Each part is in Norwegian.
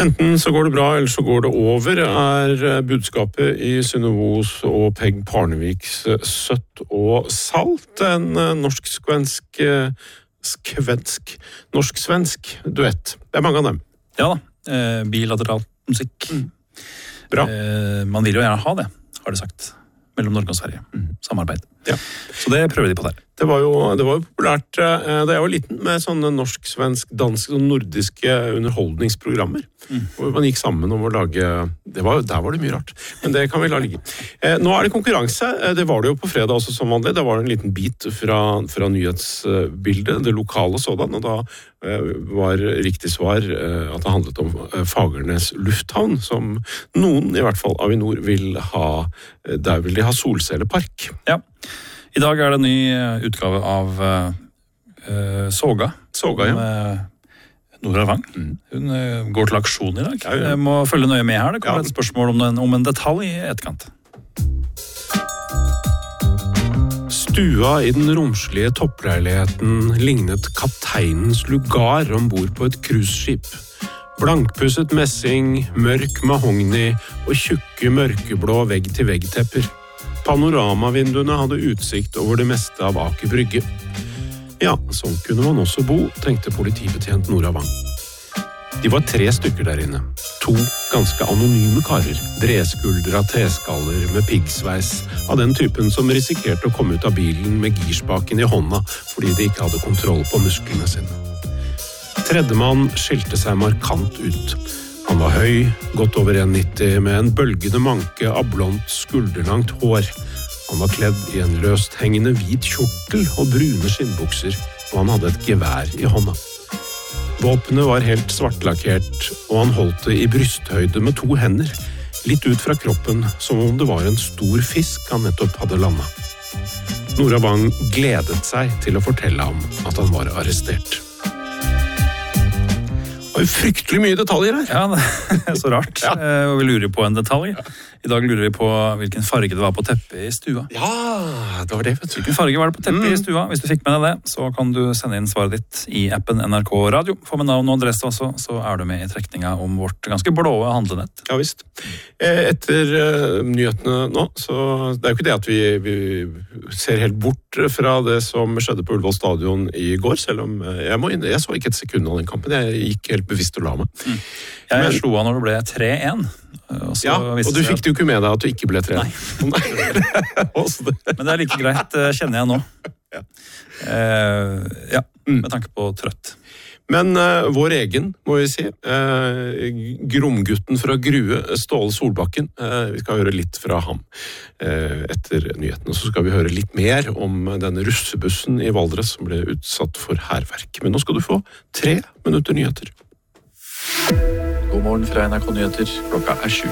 Enten så går det bra, eller så går det over, budskapet i Synnøve og Peg Parneviks Søtt og salt, en norsk-svensk duett. Det mange av dem. Ja da, bilateral musikk. Bra. Man vil jo gjerne ha det, har de sagt, mellom Norge og Sverige. Samarbeid. Ja. Så det prøver de på der. Det var jo populært da jeg var liten med sånne norsk, svensk, dansk og nordiske underholdningsprogrammer. Hvor man gikk sammen om å lage... Der var det mye rart, men det kan vi la ligge. Nå det konkurranse, det var det jo på fredag også som vanlig. Det var en liten bit fra nyhetsbildet, det lokale sådan, og da var riktig svar at det handlet om Fagernes lufthavn, som noen, i hvert fall Avinor, vil ha. Der vil de ha solcellepark. Ja. I dag det en ny utgave av Soga. Soga, ja. Nora Wang. Hun går til aksjon i dag. Ja. Jeg må følge nøye med her. Det kommer et spørsmål om en detalj i etterkant. Stua i den romslige toppleiligheten lignet kapteinens lugar ombord på et cruiseskip. Blankpusset messing, mørk mahogni og tjukke mørkeblå vegg-til-vegg-tepper. Panoramavinduene hadde utsikt over det meste av Aker Brygge. Ja, sånn kunne man også bo, tenkte politibetjent Nora Wang. De var 3 stykker der inne. 2 ganske anonyme karer, bredskuldra teskaller med piggsveis, av den typen som risikerte å komme ut av bilen med girspaken i hånda fordi de ikke hadde kontroll på musklene sine. Tredjemann skilte seg markant ut. Han var høy, godt over 1,90, med en bølgende manke av blondt, skulderlangt hår. Han var kledd i en løst hengende hvit kjortel og brune skinnbukser, og han hadde et gevær i hånda. Våpenet var helt svartlakkert, og han holdt det i brysthøyde med 2 hender, litt ut fra kroppen, som om det var en stor fisk han nettopp hadde landet. Nora Wang gledet seg til å fortelle ham at han var arrestert. Det var jo fryktelig mye detaljer her. Ja, det så rart. Ja. Og vi lurer på en detalj. I dag lurer vi på hvilken farge det var på teppet i stua. Ja, det var det, vet du. Hvilken farge var det på teppet i stua? Hvis du fikk med deg det, så kan du sende inn svaret ditt i appen NRK Radio. Få med navn og adresse også, så du med i trekninga om vårt ganske blåe handlenett. Ja, visst. Etter nyhetene nå, så det jo ikke det at vi ser helt bort fra det som skjedde på Ullevål stadion i går, selv om jeg så ikke et sekund av den kampen. Jeg gikk helt bevisst å la meg. Jeg slo av når det ble 3-1. Og du fikk det jo ikke med deg at du ikke ble 3. Nei. Men det like greit, kjenner jeg nå. Med tanke på trøtt. Men vår egen, må vi si, Gromgutten fra Grue, Ståle Solbakken, vi skal høre litt fra ham etter nyhetene. Så skal vi høre litt mer om denne russebussen i Valdres som ble utsatt for hærverk. Men nå skal du få 3 minutter nyheter. God morgen fra NRK Nyheter, klokka 7.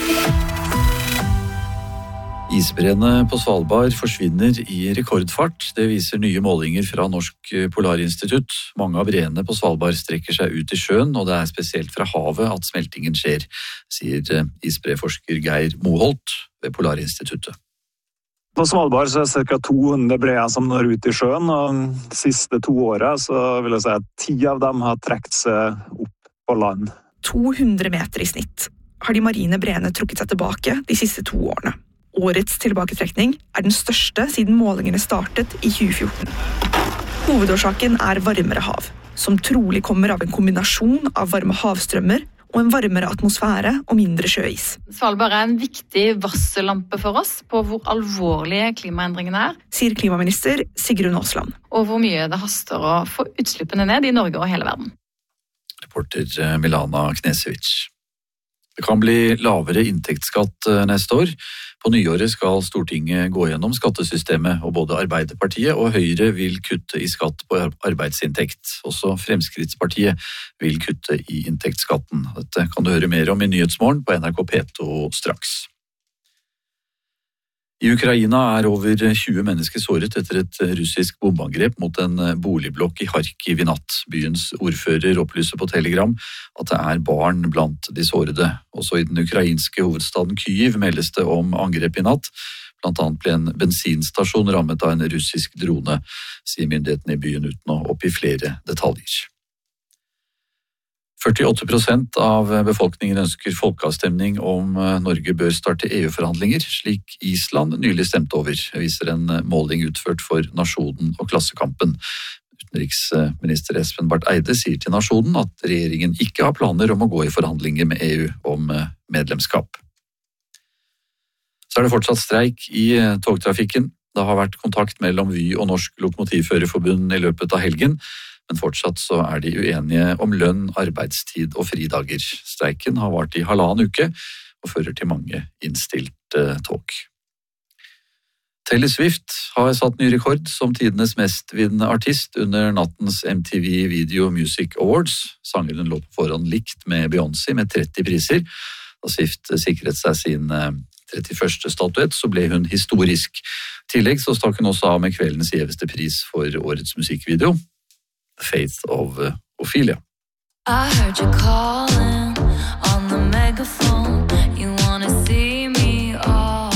Isbreene på Svalbard forsvinner i rekordfart. Det viser nye målinger fra Norsk Polarinstitutt. Mange av breene på Svalbard strekker seg ut i sjøen, og det spesielt fra havet at smeltingen skjer, sier isbreforsker Geir Moholt ved Polarinstituttet. På Svalbard så det ca. 200 breer som når ut i sjøen, og de siste 2 årene så vil jeg si at 10 av dem har trekt seg opp på land. 200 meter i snitt har de marine breene trukket seg tilbake de siste 2 årene. Årets tilbaketrekning den største siden målingene startet i 2014. Hovedårsaken varmere hav, som trolig kommer av en kombinasjon av varme havstrømmer og en varmere atmosfære og mindre sjøis. Svalbard en viktig varsellampe for oss på hvor alvorlige klimaendringene sier klimaminister Sigrun Aasland. Og hvor mye det haster å få utslippene ned i Norge og hele verden. Reporter Milana Knesevic. Det kan bli lavere inntektsskatt neste år. På nyåret skal Stortinget gå gjennom skattesystemet, og både Arbeiderpartiet og Høyre vil kutte i skatt på arbeidsinntekt. Også Fremskrittspartiet vil kutte i inntektsskatten. Dette kan du høre mer om i Nyhetsmorgen på NRK P2 straks. I Ukraina over 20 mennesker såret etter et russisk bombeangrep mot en boligblokk i Kharkiv i natt. Byens ordfører opplyser på Telegram at det barn blant de sårede. Også i den ukrainske hovedstaden Kyiv meldes det om angrep i natt. Blant annet ble en bensinstasjon rammet av en russisk drone, sier myndighetene i byen uten å oppgi flere detaljer. 48% av befolkningen ønsker folkeavstemning om Norge bør starte EU-forhandlinger, slik Island nylig stemte over, viser en måling utført for Nationen og Klassekampen. Utenriksminister Espen Barth Eide sier til Nationen at regjeringen ikke har planer om å gå i forhandlinger med EU om medlemskap. Så det fortsatt streik i togtrafikken. Det har vært kontakt mellom Vy og Norsk Lokomotivførerforbund i løpet av helgen, men fortsatt så er de uenige om lønn, arbeidstid og fridager. Streiken har vart i 1,5 uke og fører til mange innstilte tog. Taylor Swift har satt ny rekord som tidenes mestvinnende artist under nattens MTV Video Music Awards. Sangeren lå på forhånd likt med Beyoncé med 30 priser. Da Swift sikret seg sin 31. statuett, så ble hun historisk. I tillegg så stakk hun også av med kveldens gjeveste pris for årets musikkvideo, Faith of Ophelia. I heard you calling on the megaphone. You wanna see me all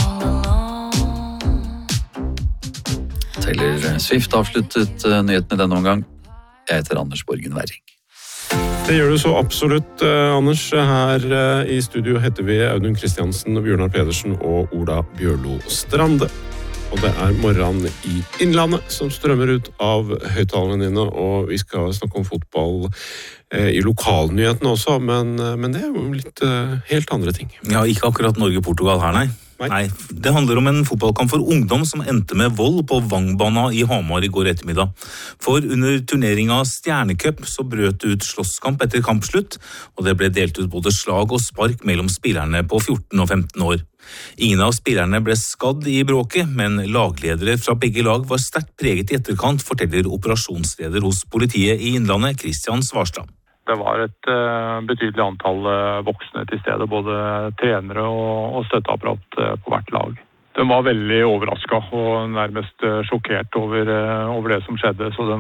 alone. Taylor Swift avsluttet nyhetene denne omgang. Jeg heter Anders Borgen Werring. Det gjør du så absolutt, Anders. Her i studio heter vi Audun Kristiansen, Bjørnar Pedersen og Ola Bjørlo Strande. Og det er morgenen i Innlandet som strømmer ut av høyttalerne dine, og vi skal snakke om fotball i lokalnyhetene også, men det er jo litt helt andre ting. Ja, ikke akkurat Norge-Portugal her, nei. Nei, det handler om en fotballkamp for ungdom som endte med vold på Vangbana i Hamar i går ettermiddag. For under turneringa Stjernecup så brøt det ut slåsskamp etter kampslutt, og det ble delt ut både slag og spark mellom spillerne på 14 og 15 år. Ingen av spillerne ble skadd i bråket, men lagledere fra begge lag var sterkt preget i etterkant, forteller operasjonsleder hos politiet i Innlandet, Kristian Svarstad. Det var et betydelig antall voksne til stede, både trenere og støtteapparat på hvert lag. De var veldig overrasket og nærmest sjokkert over det som skjedde, så de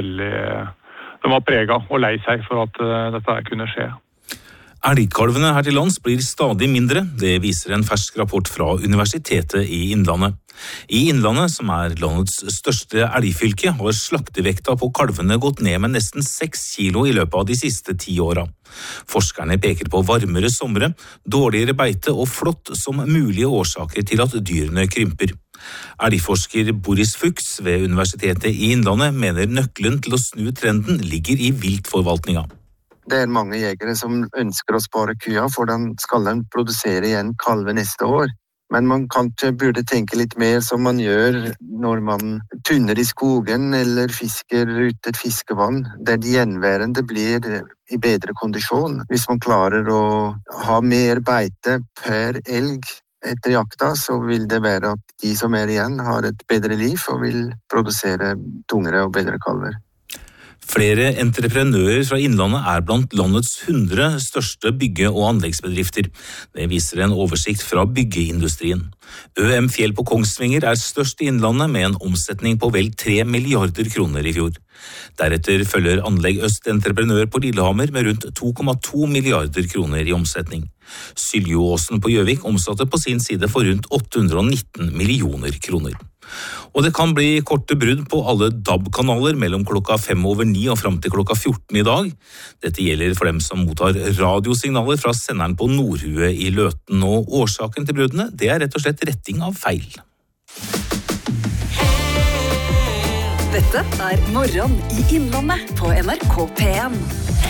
var preget og lei seg for at dette kunne skje. Elgkalvene her til lands blir stadig mindre, det viser en fersk rapport fra Universitetet i Innlandet. I Innlandet, som er landets største elgfylke, har slaktevekta på kalvene gått ned med nesten 6 kilo i løpet av de siste 10 åra. Forskerne peker på varmere somre, dårligere beite og flått som mulige årsaker til at dyrene krymper. Elgforsker Boris Fuchs ved Universitetet i Innlandet mener nøkkelen til å snu trenden ligger i viltforvaltninga. Det er mange jegere som ønsker å spare kua, for den skal den produsere igjen kalve neste år. Men man burde tenke litt mer som man gjør når man tunner i skogen eller fisker ut et fiskevann, der de gjenværende blir i bedre kondisjon. Hvis man klarer å ha mer beite per elg etter jakta, så vil det være at de som er igjen har et bedre liv og vil produsere tungere og bedre kalver. Flere entreprenører fra Innlandet er blant landets 100 største bygge- og anleggsbedrifter. Det viser en oversikt fra byggeindustrien. ØM Fjell på Kongsvinger er størst i Innlandet med en omsetning på vel 3 milliarder kroner i fjor. Deretter følger Anlegg Øst Entreprenør på Lillehammer med rundt 2,2 milliarder kroner i omsetning. Syljåsen på Gjøvik omsatte på sin side for rundt 819 millioner kroner. Og det kan bli korte brudd på alle DAB-kanaler mellom klokka 8:05 og fram til klokka 14 i dag. Dette gjelder for dem som mottar radiosignaler fra senderen på Nordhue i Løten, og årsaken til bruddene, det er rett og slett retting av feil. Dette er Morgen i Innlandet på NRK P1.